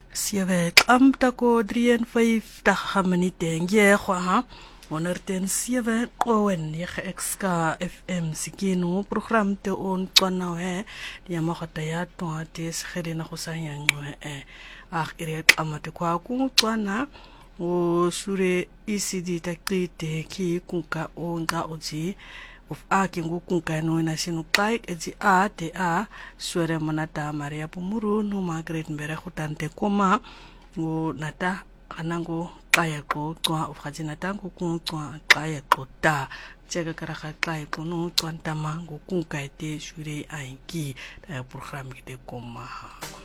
7 amta ko 53 minute ngekho ha 107 qowen yexka FM sikino program te on tswana he ya mogata ya twate segedina go sanya ngwe ire amate kwa ku tswana o sure ECD takite ki kuka onga oji of aki ngukunka no na sinu kai eti a te a swere monata Maria Pumuru no Margaret Mbere khutante koma ngo nata kanango kaya ko twa of khajina tango ku twa kaya ko ta cheka kara kaya ko no twanta mango kunka ete shure ainki program kite koma